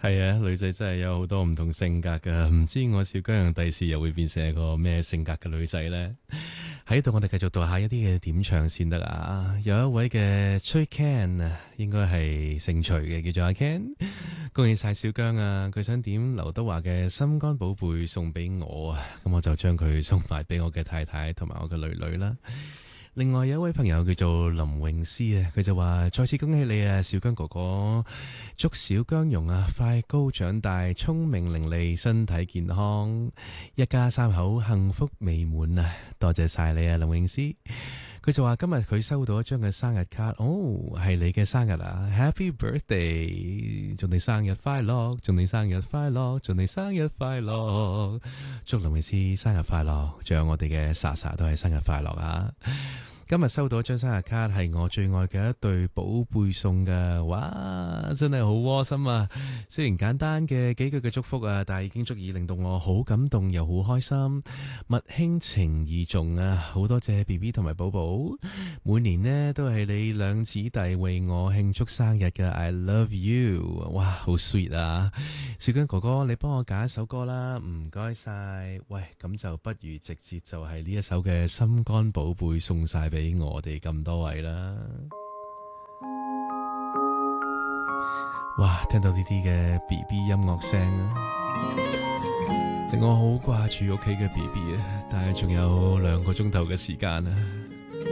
係啊，女仔真係有好多唔同性格噶，唔知我小姜人第時又會變成一個咩性格嘅女仔呢？喺度我哋繼續讀下一啲嘅點唱先得啊！有一位嘅崔 Ken 啊，應該係姓徐嘅，叫做阿 Ken，恭喜晒小姜啊！佢想點劉德華嘅心肝寶貝送俾我啊，咁我就將佢送埋俾我嘅太太同埋我嘅女女啦。另外有一位朋友叫做林詠詩啊，佢就話再次恭喜你啊，小姜哥哥，祝小姜蓉啊快高長大，聰明伶俐，身體健康，一家三口幸福美滿啊！多謝晒你啊，林詠詩。佢就話今日佢收到一張嘅生日卡，哦，係你嘅生日啊 ！Happy birthday，祝你生日快樂，祝你生日快樂，祝你生日快樂，祝林詠詩生日快樂，仲有我哋嘅莎莎都係生日快樂啊！今日收到一張生日卡，係我最愛嘅一對寶貝送嘅，哇，真係好窩心啊！雖然簡單嘅幾句嘅祝福啊，但係已經足以令到我好感動又好開心，物輕情意重啊！好多謝 BB 同埋寶寶，每年呢都係你兩姊弟為我慶祝生日嘅 ，I love you， 哇，好 sweet 啊！小姜哥哥，你幫我揀一首歌啦，唔該晒。喂，咁就不如直接就係呢一首嘅心肝寶貝送晒俾我哋咁多位啦。哇，聽到呢啲嘅 BB 音樂聲啊，令我好掛住屋企嘅 BB 啊！但係仲有2個鐘頭嘅時間啊。